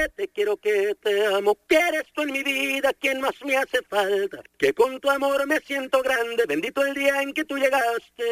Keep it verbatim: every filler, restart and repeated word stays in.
te quiero, que te amo, que eres tú en mi vida quien más me hace falta, que con tu amor me siento grande, bendito el día en que tú llegaste.